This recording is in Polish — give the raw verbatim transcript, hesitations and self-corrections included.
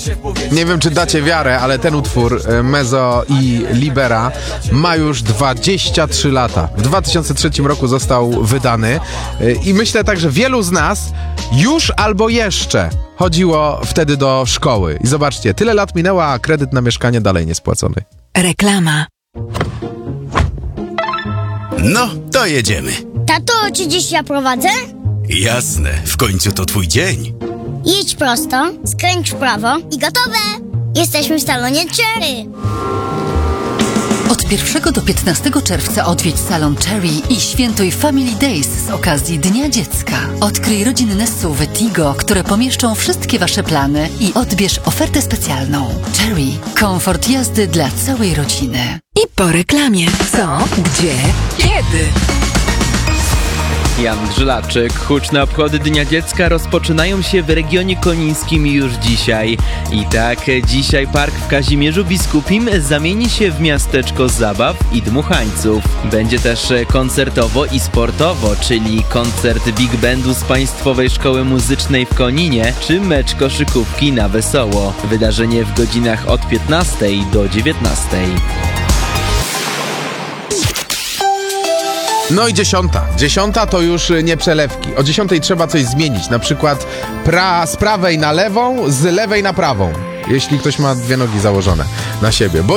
Nie wiem, czy dacie wiarę, ale ten utwór Mezzo i Libera ma już dwadzieścia trzy lata. W dwa tysiące trzecim roku został wydany i myślę tak, że wielu z nas już albo jeszcze chodziło wtedy do szkoły. I zobaczcie, tyle lat minęło, a kredyt na mieszkanie dalej nie spłacony. Reklama. No, to jedziemy. Tato, czy dziś ja prowadzę? Jasne, w końcu to twój dzień. Jedź prosto, skręć w prawo i gotowe! Jesteśmy w salonie Cherry. Od pierwszego do piętnastego czerwca odwiedź salon Cherry i świętuj Family Days z okazji Dnia Dziecka. Odkryj rodzinne S U V Tigo, które pomieszczą wszystkie wasze plany i odbierz ofertę specjalną. Cherry. Komfort jazdy dla całej rodziny. I po reklamie. Co? Gdzie? Kiedy? Jan Grzylaczyk. Huczne obchody Dnia Dziecka rozpoczynają się w regionie konińskim już dzisiaj. I tak, dzisiaj park w Kazimierzu Biskupim zamieni się w miasteczko zabaw i dmuchańców. Będzie też koncertowo i sportowo, czyli koncert Big Bandu z Państwowej Szkoły Muzycznej w Koninie, czy mecz koszykówki na wesoło. Wydarzenie w godzinach od piętnastej do dziewiętnastej. No i dziesiąta. Dziesiąta to już nie przelewki. O dziesiątej trzeba coś zmienić. Na przykład pra- z prawej na lewą, z lewej na prawą. Jeśli ktoś ma dwie nogi założone na siebie. Bo